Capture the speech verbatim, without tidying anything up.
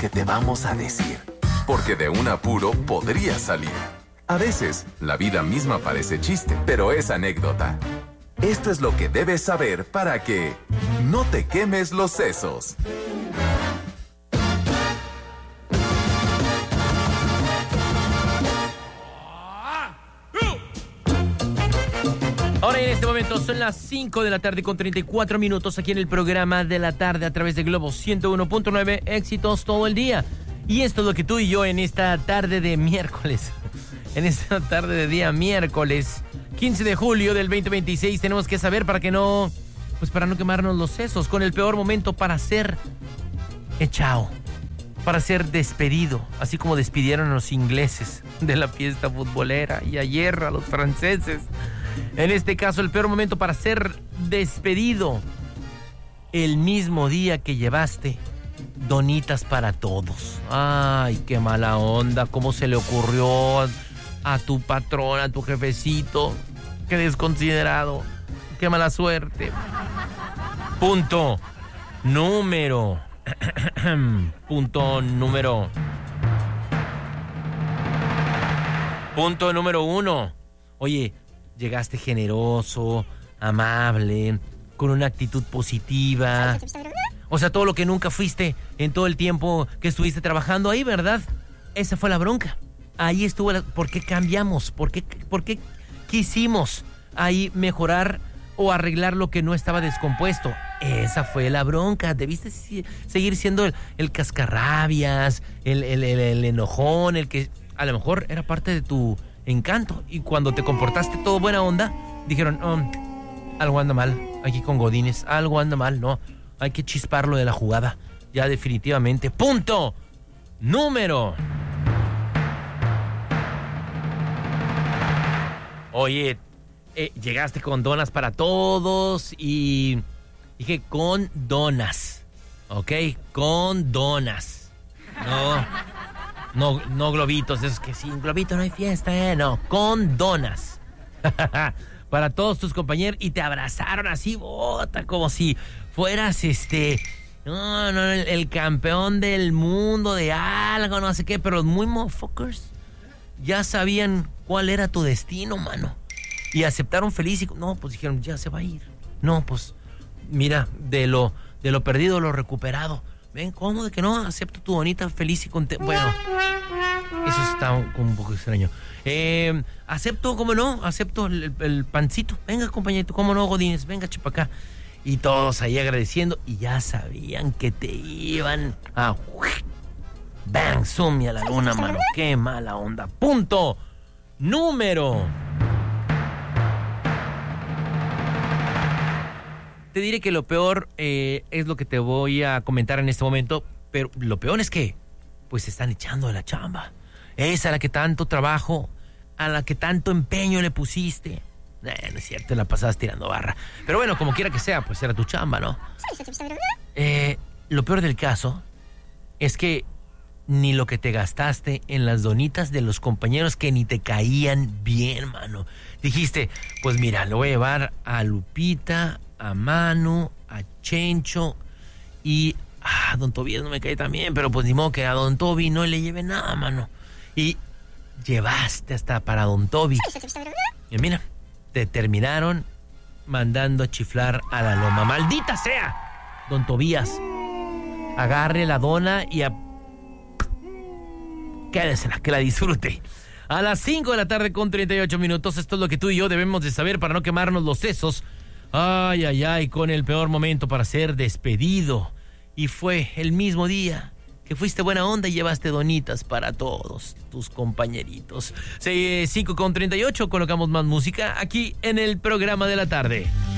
que te vamos a decir, porque de un apuro podría salir. A veces, la vida misma parece chiste, pero es anécdota. Esto es lo que debes saber para que no te quemes los sesos. Ahora en este momento son las cinco de la tarde con treinta y cuatro minutos aquí en el programa de la tarde a través de Globo ciento uno punto nueve, éxitos todo el día. Y esto es lo que tú y yo en esta tarde de miércoles, en esta tarde de día miércoles, quince de julio del veinte veintiséis, tenemos que saber para que no, pues para no quemarnos los sesos, con el peor momento para ser echado, para ser despedido, así como despidieron a los ingleses de la fiesta futbolera y ayer a los franceses. En este caso, el peor momento para ser despedido, el mismo día que llevaste donitas para todos. Ay, qué mala onda, cómo se le ocurrió a, a tu patrón, a tu jefecito. Qué desconsiderado, qué mala suerte. Punto número. Punto número. Punto número uno. Oye, llegaste generoso, amable, con una actitud positiva. O sea, todo lo que nunca fuiste en todo el tiempo que estuviste trabajando ahí, ¿verdad? Esa fue la bronca. Ahí estuvo la... ¿Por qué cambiamos? ¿Por qué, por qué quisimos ahí mejorar o arreglar lo que no estaba descompuesto? Esa fue la bronca. Debiste seguir siendo el, el cascarrabias, el, el, el, el enojón, el que a lo mejor era parte de tu encanto. Y cuando te comportaste todo buena onda, dijeron, oh, algo anda mal aquí con Godínez, algo anda mal, no, hay que chisparlo de la jugada, ya definitivamente. Punto número. Oye, eh, llegaste con donas para todos y dije con donas, ¿ok? Con donas. No, no, no globitos, es que sin globito no hay fiesta, ¿eh? No, con donas. Para todos tus compañeros y te abrazaron así, bota, como si fueras este... No, no, el, el campeón del mundo de algo, no sé qué, pero muy motherfuckers ya sabían cuál era tu destino, mano. Y aceptaron feliz y... No, pues dijeron, ya se va a ir. No, pues, mira, de lo, de lo perdido, lo recuperado. Ven, ¿cómo de que no? Acepto tu bonita, feliz y contenta. Bueno, eso está un, un poco extraño. Eh, acepto, ¿cómo no? Acepto el, el pancito. Venga, compañerito, ¿cómo no, Godínez? Venga, chupa acá. Y todos ahí agradeciendo. Y ya sabían que te iban a... Bang, zoom y a la luna, mano. Qué mala onda. Punto número. Te diré que lo peor eh, es lo que te voy a comentar en este momento, pero lo peor es que pues se están echando de la chamba. Esa a la que tanto trabajo, a la que tanto empeño le pusiste. Eh, no es cierto, la pasabas tirando barra. Pero bueno, como quiera que sea, pues era tu chamba, ¿no? Eh, lo peor del caso es que ni lo que te gastaste en las donitas de los compañeros que ni te caían bien, mano. Dijiste, pues mira, lo voy a llevar a Lupita, a Manu, a Chencho y a Don Tobías no me cae tan bien, pero pues ni modo que a Don Toby no le lleve nada, mano. Y llevaste hasta para Don Toby. Y mira, te terminaron mandando a chiflar a la loma. ¡Maldita sea! Don Tobías, agarre la dona y a... quédesela, que la disfrute. A las cinco de la tarde con treinta y ocho minutos, esto es lo que tú y yo debemos de saber para no quemarnos los sesos. Ay, ay, ay, con el peor momento para ser despedido. Y fue el mismo día que fuiste buena onda y llevaste donitas para todos tus compañeritos. cinco con treinta y ocho, colocamos más música aquí en el programa de la tarde.